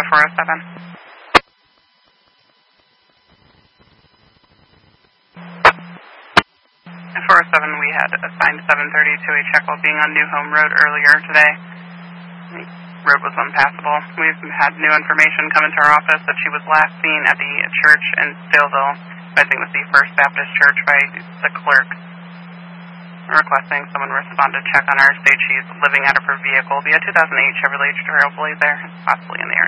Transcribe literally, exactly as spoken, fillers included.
four oh seven. At four oh seven, we had assigned seven thirty to a check while being on New Home Road earlier today. The road was unpassable. We've had new information come into our office that she was last seen at the church in Staleville. I think it was the First Baptist Church by the clerk. Requesting someone respond to check on her. State she's living out of her vehicle. Be a two thousand eight Chevrolet Trailblazer, possibly in the area.